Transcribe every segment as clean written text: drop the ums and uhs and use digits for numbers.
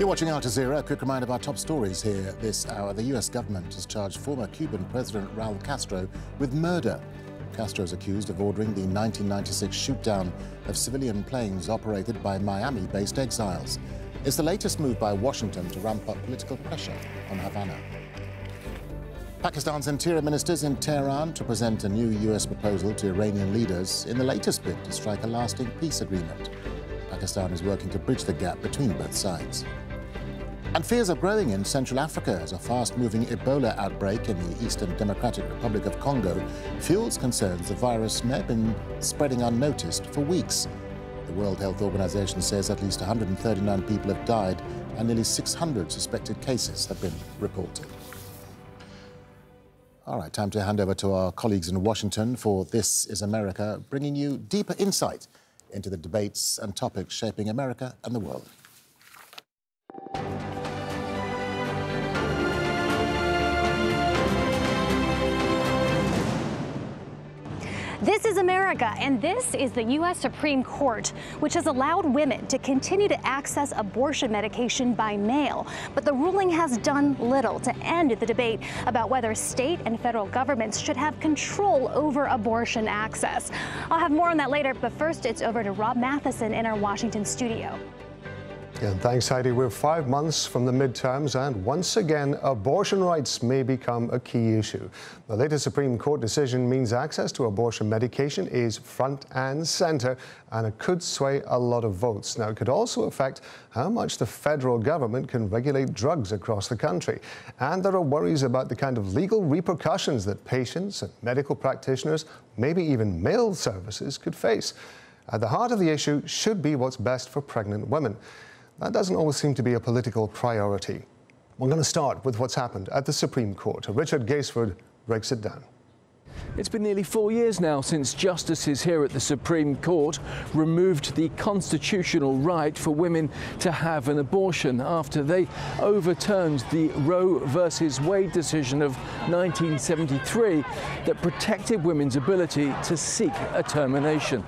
You're watching Al Jazeera. A quick reminder of our top stories here this hour. The US government has charged former Cuban President Raul Castro with murder. Castro is accused of ordering the 1996 shoot-down of civilian planes operated by Miami-based exiles. It's the latest move by Washington to ramp up political pressure on Havana. Pakistan's interior ministers in Tehran to present a new US proposal to Iranian leaders in the latest bid to strike a lasting peace agreement. Pakistan is working to bridge the gap between both sides. And fears are growing in Central Africa as a fast-moving Ebola outbreak in the Eastern Democratic Republic of Congo fuels concerns the virus may have been spreading unnoticed for weeks. The World Health Organization says at least 139 people have died and nearly 600 suspected cases have been reported. All right, time to hand over to our colleagues in Washington for This is America, bringing you deeper insight into the debates and topics shaping America and the world. This is America, and this is the U.S. Supreme Court, which has allowed women to continue to access abortion medication by mail. But the ruling has done little to end the debate about whether state and federal governments should have control over abortion access. I'll have more on that later, but first it's over to Rob Matheson in our Washington studio. Yeah, thanks, Heidi. We're 5 months from the midterms, and once again, abortion rights may become a key issue. The latest Supreme Court decision means access to abortion medication is front and center, and it could sway a lot of votes. Now, it could also affect how much the federal government can regulate drugs across the country. And there are worries about the kind of legal repercussions that patients and medical practitioners, maybe even mail services, could face. At the heart of the issue should be what's best for pregnant women. That doesn't always seem to be a political priority. We're going to start with what's happened at the Supreme Court. Richard Gaisford breaks it down. It's been nearly 4 years now since justices here at the Supreme Court removed the constitutional right for women to have an abortion after they overturned the Roe versus Wade decision of 1973 that protected women's ability to seek a termination.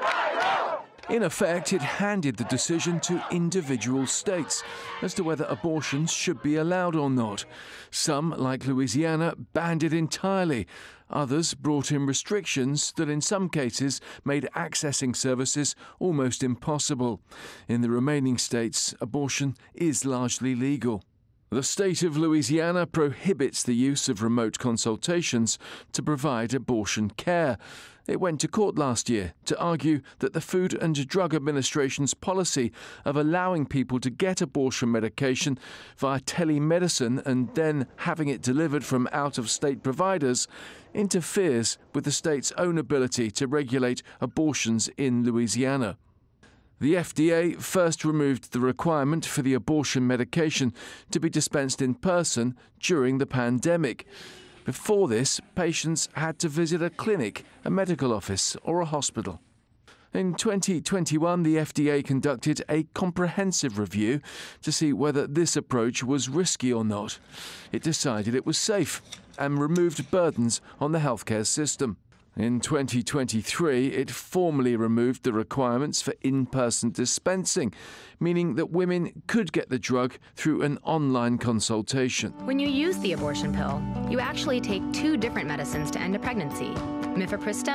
In effect, it handed the decision to individual states as to whether abortions should be allowed or not. Some, like Louisiana, banned it entirely. Others brought in restrictions that in some cases made accessing services almost impossible. In the remaining states, abortion is largely legal. The state of Louisiana prohibits the use of remote consultations to provide abortion care. It went to court last year to argue that the Food and Drug Administration's policy of allowing people to get abortion medication via telemedicine and then having it delivered from out-of-state providers interferes with the state's own ability to regulate abortions in Louisiana. The FDA first removed the requirement for the abortion medication to be dispensed in person during the pandemic. Before this, patients had to visit a clinic, a medical office, or a hospital. In 2021, the FDA conducted a comprehensive review to see whether this approach was risky or not. It decided it was safe and removed burdens on the healthcare system. In 2023, it formally removed the requirements for in-person dispensing, meaning that women could get the drug through an online consultation. When you use the abortion pill, you actually take 2 different medicines to end a pregnancy: mifepristone